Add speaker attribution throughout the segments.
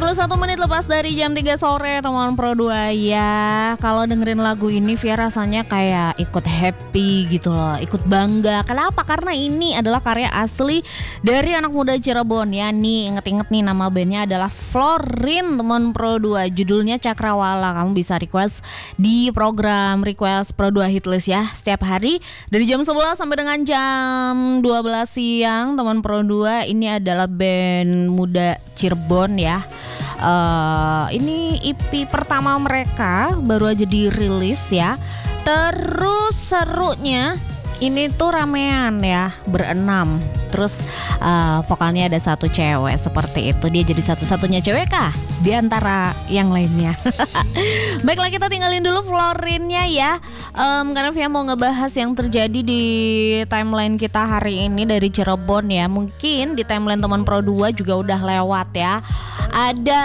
Speaker 1: menit lepas dari jam 3 sore teman Pro 2 ya. Kalau dengerin lagu ini Via rasanya kayak ikut happy gitu loh, ikut bangga. Kenapa? Karena ini adalah karya asli dari anak muda Cirebon ya. Nih inget-inget nih, nama bandnya adalah Florin teman Pro 2. Judulnya Cakrawala. Kamu bisa request di program Request Pro 2 Hitlist ya, setiap hari dari jam 11 sampai dengan jam 12 siang teman Pro 2. Ini adalah band muda Cirebon ya. Ini EP pertama mereka baru aja dirilis ya. Terus serunya ini tuh ramean ya, berenam. Terus vokalnya ada satu cewek seperti itu. Dia jadi satu-satunya cewek kah di antara yang lainnya. Baiklah, kita tinggalin dulu Florinnya ya. Karena Via mau ngebahas yang terjadi di timeline kita hari ini dari Cirebon ya. Mungkin di timeline teman Pro 2 juga udah lewat ya. Ada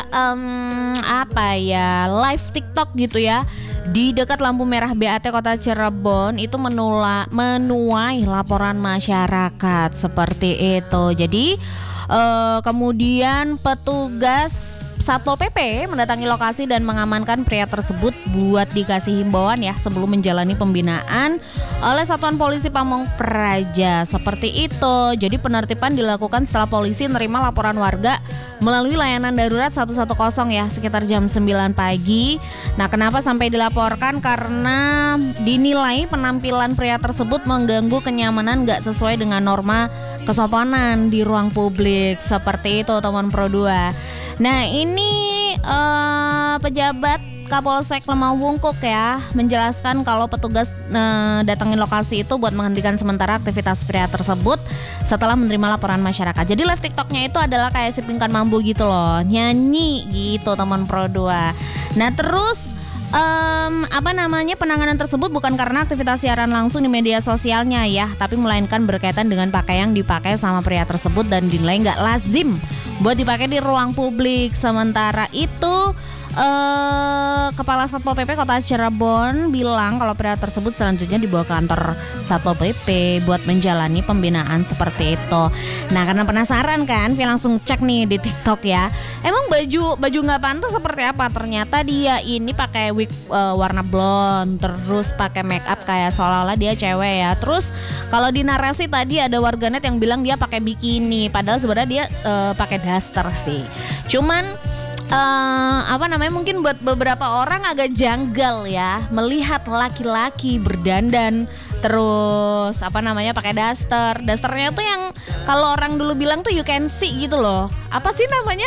Speaker 1: live TikTok gitu ya. Di dekat lampu merah BAT Kota Cirebon itu menuai laporan masyarakat seperti itu. Jadi kemudian petugas Satpol PP mendatangi lokasi dan mengamankan pria tersebut buat dikasih himbauan ya sebelum menjalani pembinaan oleh Satuan Polisi Pamong Praja seperti itu. Jadi penertiban dilakukan setelah polisi menerima laporan warga melalui layanan darurat 110 ya sekitar jam 9 pagi. Nah, kenapa sampai dilaporkan? Karena dinilai penampilan pria tersebut mengganggu kenyamanan gak sesuai dengan norma kesopanan di ruang publik seperti itu teman Pro 2. Nah, ini pejabat Kapolsek Lemau Wungkuk ya menjelaskan kalau petugas datangin lokasi itu buat menghentikan sementara aktivitas pria tersebut setelah menerima laporan masyarakat. Jadi live TikToknya itu adalah kayak si Pinkan Mambo gitu loh, nyanyi gitu teman Pro 2. Nah, terus penanganan tersebut bukan karena aktivitas siaran langsung di media sosialnya ya, tapi melainkan berkaitan dengan pakaian yang dipakai sama pria tersebut dan dinilai nggak lazim buat dipakai di ruang publik. Sementara itu Kepala Satpol PP Kota Cirebon bilang kalau pria tersebut selanjutnya dibawa ke kantor Satpol PP buat menjalani pembinaan seperti itu. Nah, karena penasaran kan, Via langsung cek nih di TikTok ya. Emang baju nggak pantas seperti apa? Ternyata dia ini pakai wig warna blonde, terus pakai make up kayak seolah-olah dia cewek ya. Terus kalau di narasi tadi ada warganet yang bilang dia pakai bikini, padahal sebenarnya dia pakai daster sih. Cuman mungkin buat beberapa orang agak janggal ya melihat laki-laki berdandan terus pakai daster. Dasternya tuh yang kalau orang dulu bilang tuh you can see gitu loh. Apa sih namanya?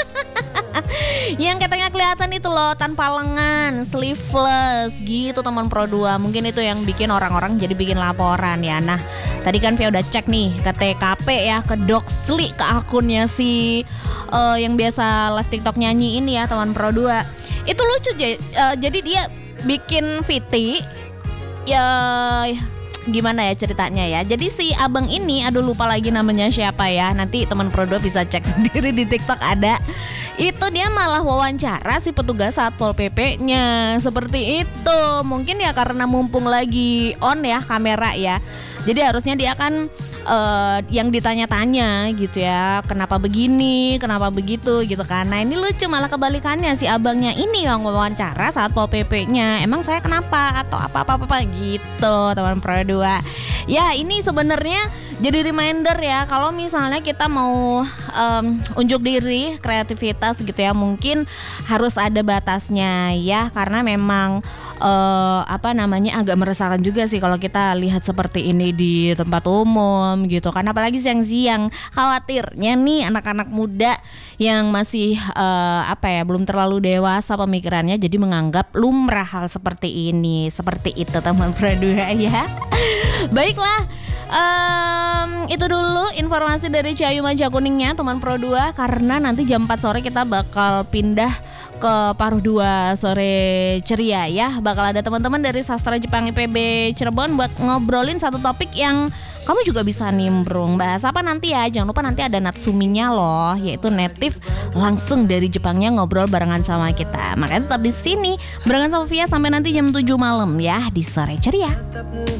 Speaker 1: Yang katanya kelihatan itu loh, tanpa lengan, sleeveless gitu teman Pro 2. Mungkin itu yang bikin orang-orang jadi bikin laporan ya. Nah, tadi kan Via udah cek nih ke TKP ya, ke Doxly, ke akunnya si yang biasa live TikTok nyanyi ini ya teman Pro 2. Itu lucu jadi dia bikin VT ya, gimana ya ceritanya ya. Jadi si abang ini, aduh lupa lagi namanya siapa ya. Nanti teman Pro 2 bisa cek sendiri di TikTok ada. Itu dia malah wawancara si petugas Satpol PP-nya seperti itu. Mungkin ya karena mumpung lagi on ya kamera ya. Jadi harusnya dia kan yang ditanya-tanya gitu ya, kenapa begini, kenapa begitu gitu kan. Nah, ini lucu malah kebalikannya, si abangnya ini yang wawancara Satpol PP-nya, emang saya kenapa atau apa gitu teman Pro 2. Ya, ini sebenarnya jadi reminder ya, kalau misalnya kita mau unjuk diri, kreativitas gitu ya, mungkin harus ada batasnya ya, karena memang agak meresahkan juga sih kalau kita lihat seperti ini di tempat umum gitu kan, apalagi siang-siang. Khawatirnya nih anak-anak muda yang masih belum terlalu dewasa pemikirannya jadi menganggap lumrah hal seperti ini, seperti itu teman Pro 2 ya. Baiklah, itu dulu informasi dari Ciayu Maja Kuningnya teman Pro 2, karena nanti jam 4 sore kita bakal pindah ke Paruh 2 Sore Ceria ya. Bakal ada teman-teman dari Sastra Jepang IPB Cirebon buat ngobrolin satu topik yang kamu juga bisa nimbrung. Bahas apa nanti ya? Jangan lupa nanti ada Natsuminya loh, yaitu native langsung dari Jepangnya ngobrol barengan sama kita. Makanya tetap di sini barengan sama Via sampai nanti jam 7 malam ya di Sore Ceria.